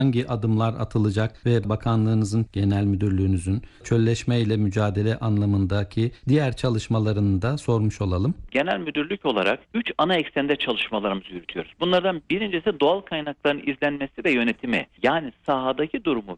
hangi adımlar atılacak ve bakanlığınızın, genel müdürlüğünüzün çölleşme ile mücadele anlamındaki diğer çalışmalarını da sormuş olalım. Genel müdürlük olarak 3 ana eksende çalışmalarımızı yürütüyoruz. Bunlardan birincisi doğal kaynakların izlenmesi ve yönetimi. Yani sahadaki durumu